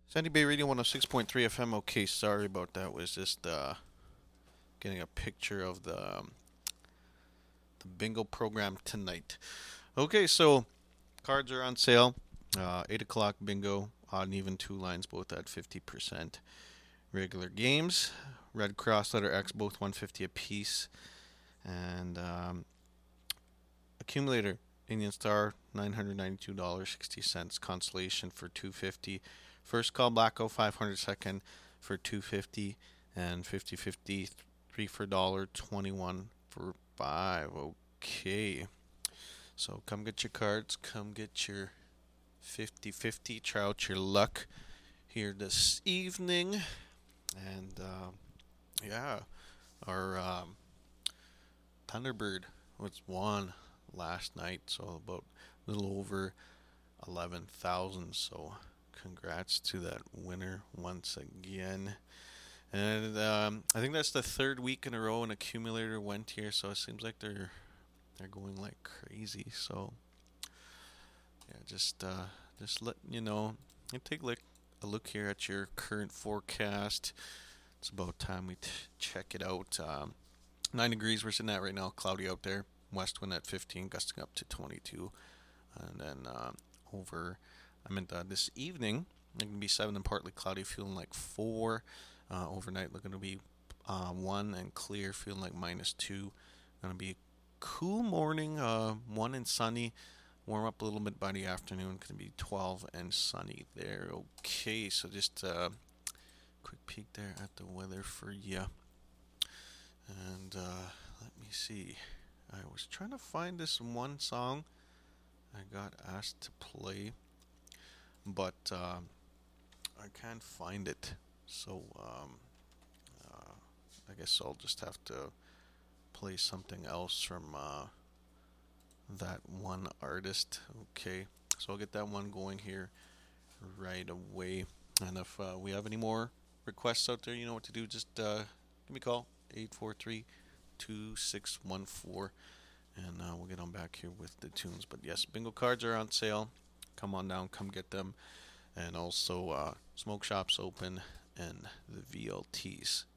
Sandy Bay Radio 106.3 FM. Okay, sorry about that. Was just getting a picture of the bingo program tonight. Okay, so cards are on sale. 8 o'clock bingo, odd and even two lines, both at 50%. Regular games, Red Cross, letter X, both 150 apiece. And accumulator, Indian Star, $992.60. Constellation for 250. First call Blacko 500, second for 250, and 50-50, 3 for $1, 21 for 5. Okay. So come get your cards, come get your 50-50, try out your luck here this evening. And yeah, our Thunderbird was won last night, so about a little over 11,000. So congrats to that winner once again. And I think that's the third week in a row an accumulator went here, so it seems like they're going like crazy. So yeah, just letting you know. And take a look here at your current forecast. It's about time we check it out. 9 degrees we're sitting at right now, cloudy out there. West wind at 15, gusting up to 22. And then this evening, it's going to be 7 and partly cloudy, feeling like 4. Overnight, looking to be 1 and clear, feeling like -2. Going to be a cool morning, 1 and sunny. Warm up a little bit by the afternoon. Going to be 12 and sunny there. Okay, so just quick peek there at the weather for you. And let me see. I was trying to find this one song I got asked to play, but I can't find it. So I guess I'll just have to play something else from that one artist. Okay, so I'll get that one going here right away. And if we have any more requests out there, you know what to do. Just give me a call, 843-2614, and we'll get on back here with the tunes. But yes, bingo cards are on sale. Come on down, come get them. And also, smoke shops open and the VLTs.